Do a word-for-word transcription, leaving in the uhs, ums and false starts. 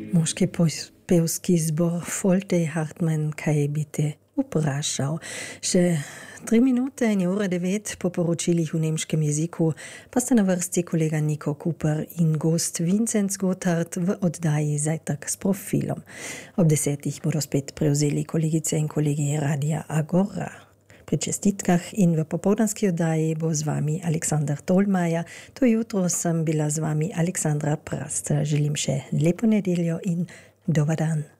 Moški pevski zbor Folte Hartmann, kaj bi te vprašal. Še tri minute in je ura devet po poročilih v nemškem jeziku, pa sta na vrsti kolega Niko Kuper in gost Vincenc Gotthard v oddaji Zajtrk s profilom. Ob desetih bodo spet prevzeli kolegice in kolegi Radia Agora. Pri čestitkah in v popoldanski oddaji bo z vami Aleksandar Tolmaja. To jutro sem bila z vami Aleksandra Prast. Želim še lepo nedeljo in dober dan.